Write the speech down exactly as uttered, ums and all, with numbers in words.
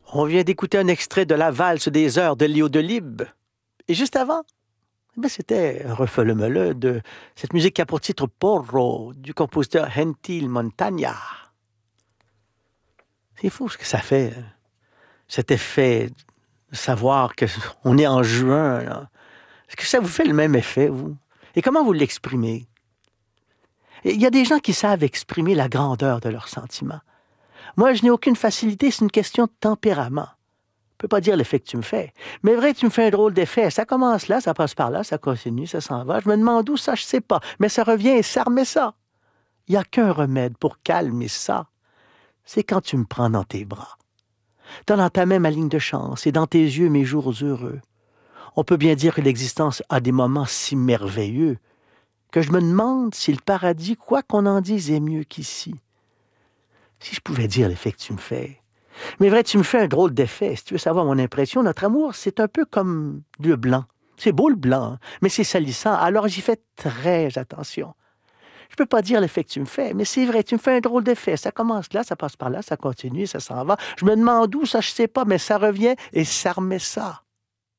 On vient d'écouter un extrait de la valse des heures de Léo Delibes. Et juste avant, ben c'était un refeuille de cette musique qui a pour titre Porro du compositeur Gentil Montagna. C'est fou ce que ça fait, hein? Cet effet de savoir qu'on est en juin. Là. Est-ce que ça vous fait le même effet, vous? Et comment vous l'exprimez? Il y a des gens qui savent exprimer la grandeur de leurs sentiments. Moi, je n'ai aucune facilité, c'est une question de tempérament. Je ne peux pas dire l'effet que tu me fais. Mais vrai, tu me fais un drôle d'effet. Ça commence là, ça passe par là, ça continue, ça s'en va. Je me demande où ça, je ne sais pas. Mais ça revient et ça remet ça. Il n'y a qu'un remède pour calmer ça. C'est quand tu me prends dans tes bras. T'as dans ta main ma ligne de chance et dans tes yeux mes jours heureux. On peut bien dire que l'existence a des moments si merveilleux que je me demande si le paradis, quoi qu'on en dise, est mieux qu'ici. Si je pouvais dire l'effet que tu me fais. Mais vrai, tu me fais un drôle d'effet. Si tu veux savoir mon impression, notre amour, c'est un peu comme le blanc. C'est beau le blanc, hein, mais c'est salissant, alors j'y fais très attention. Je peux pas dire l'effet que tu me fais, mais c'est vrai, tu me fais un drôle d'effet. Ça commence là, ça passe par là, ça continue, ça s'en va. Je me demande où, ça je sais pas, mais ça revient et ça remet ça.